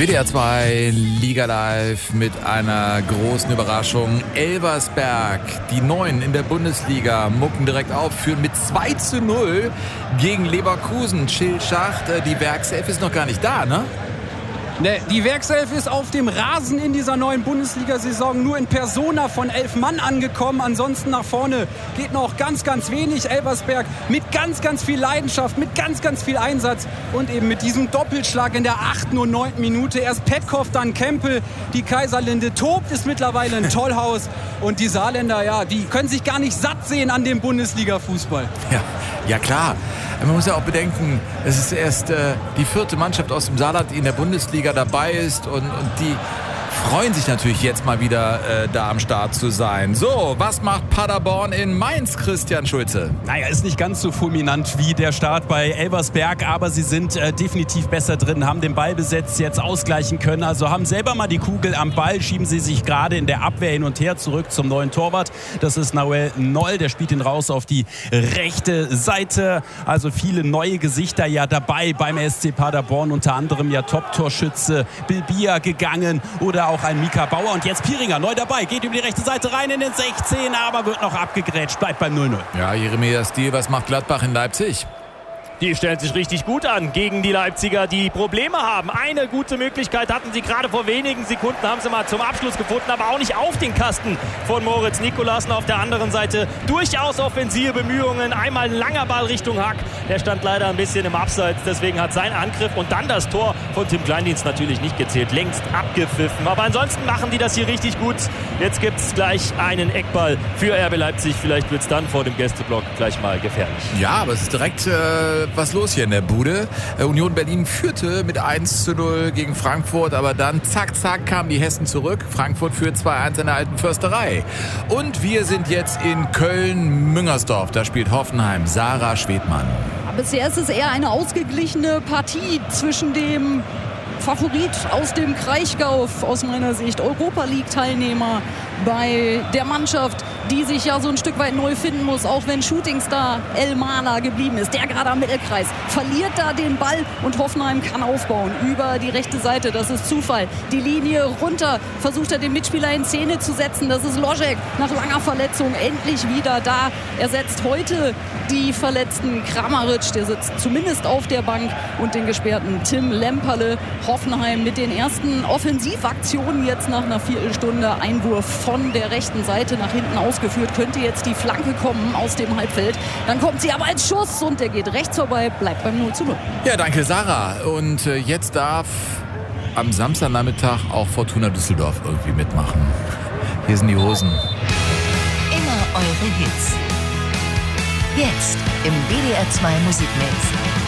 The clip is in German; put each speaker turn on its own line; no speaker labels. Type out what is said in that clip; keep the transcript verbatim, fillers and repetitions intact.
W D R zwei Liga Live mit einer großen Überraschung. Elversberg, die Neuen in der Bundesliga, mucken direkt auf, führen mit zwei zu null gegen Leverkusen. Chill Schacht, die Werkself ist noch gar nicht da, ne?
Ne, die Werkself ist auf dem Rasen in dieser neuen Bundesliga-Saison nur in Persona von elf Mann angekommen. Ansonsten nach vorne geht noch ganz, ganz wenig. Elversberg mit ganz, ganz viel Leidenschaft, mit ganz, ganz viel Einsatz und eben mit diesem Doppelschlag in der achten und neunten Minute. Erst Petkoff, dann Kempel. Die Kaiserlinde tobt, ist mittlerweile ein Tollhaus. Und die Saarländer, ja, die können sich gar nicht satt sehen an dem Bundesliga-Fußball.
Ja, ja klar. Man muss ja auch bedenken, es ist erst äh, die vierte Mannschaft aus dem Saarland, die in der Bundesliga dabei ist und, und die freuen sich natürlich jetzt mal wieder äh, da am Start zu sein. So, was macht Paderborn in Mainz, Christian Schulze?
Naja, ist nicht ganz so fulminant wie der Start bei Elversberg, aber sie sind äh, definitiv besser drin, haben den Ballbesitz jetzt ausgleichen können, also haben selber mal die Kugel am Ball, schieben sie sich gerade in der Abwehr hin und her zurück zum neuen Torwart. Das ist Noel Noll, der spielt ihn raus auf die rechte Seite. Also viele neue Gesichter ja dabei beim S C Paderborn, unter anderem ja Top-Torschütze Bilbia gegangen oder auch ein Mika Bauer. Und jetzt Pieringer neu dabei, geht über die rechte Seite rein in den sechzehn, aber wird noch abgegrätscht, bleibt beim null null.
Ja, Jeremia Stiel, was macht Gladbach in Leipzig?
Die stellen sich richtig gut an gegen die Leipziger, die Probleme haben. Eine gute Möglichkeit hatten sie gerade vor wenigen Sekunden, haben sie mal zum Abschluss gefunden, aber auch nicht auf den Kasten von Moritz Nikolassen. Auf der anderen Seite durchaus offensive Bemühungen. Einmal ein langer Ball Richtung Hack. Der stand leider ein bisschen im Abseits, deswegen hat sein Angriff und dann das Tor von Tim Kleindienst natürlich nicht gezählt. Längst abgepfiffen. Aber ansonsten machen die das hier richtig gut. Jetzt gibt es gleich einen Eckball für R B Leipzig. Vielleicht wird es dann vor dem Gästeblock gleich mal gefährlich.
Ja, aber es ist direkt äh, was los hier in der Bude. Äh, Union Berlin führte mit eins zu null gegen Frankfurt, aber dann zack, zack kamen die Hessen zurück. Frankfurt führt zwei eins in der alten Försterei. Und wir sind jetzt in Köln-Müngersdorf. Da spielt Hoffenheim. Sarah Schwedmann.
Bisher ist es eher eine ausgeglichene Partie zwischen dem Favorit aus dem Kraichgau, aus meiner Sicht Europa-League-Teilnehmer, bei der Mannschaft, die sich ja so ein Stück weit neu finden muss, auch wenn Shootingstar El Mana geblieben ist, der gerade am Mittelkreis, verliert da den Ball und Hoffenheim kann aufbauen über die rechte Seite, das ist Zufall. Die Linie runter, versucht er den Mitspieler in Szene zu setzen, das ist Ložek, nach langer Verletzung endlich wieder da. Er setzt heute die verletzten Kramaric, der sitzt zumindest auf der Bank, und den gesperrten Tim Lemperle. Hoffenheim mit den ersten Offensivaktionen jetzt nach einer Viertelstunde. Einwurf von der rechten Seite nach hinten ausgeführt. Könnte jetzt die Flanke kommen aus dem Halbfeld. Dann kommt sie aber als Schuss und der geht rechts vorbei, bleibt beim null zu null.
Ja, danke Sarah. Und äh, jetzt darf am Samstagnachmittag auch Fortuna Düsseldorf irgendwie mitmachen. Hier sind die Hosen.
Immer eure Hits. Jetzt im W D R zwei Musikmix.